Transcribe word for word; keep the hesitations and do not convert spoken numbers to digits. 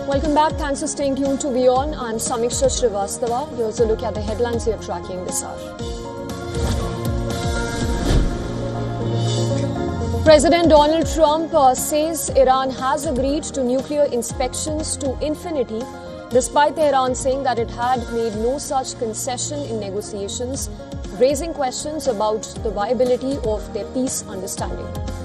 Welcome back. Thanks for staying tuned to WION. I'm Samiksha Srivastava. Here's a look at the headlines we are tracking this hour. President Donald Trump uh, says Iran has agreed to nuclear inspections to infinity, despite Tehran saying that it had made no such concession in negotiations, raising questions about the viability of their peace understanding.